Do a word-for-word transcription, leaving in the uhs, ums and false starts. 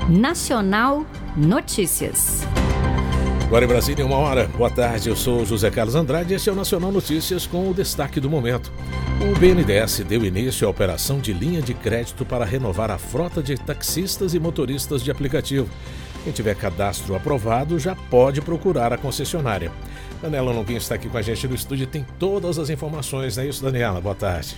Nacional Notícias. Agora em Brasília, uma hora. Boa tarde, eu sou José Carlos Andrade e este é o Nacional Notícias com o destaque do momento. O B N D E S deu início à operação de linha de crédito para renovar a frota de taxistas e motoristas de aplicativo. Quem tiver cadastro aprovado já pode procurar a concessionária. Daniela Longuinho está aqui com a gente no estúdio e tem todas as informações, não é isso, Daniela? Boa tarde.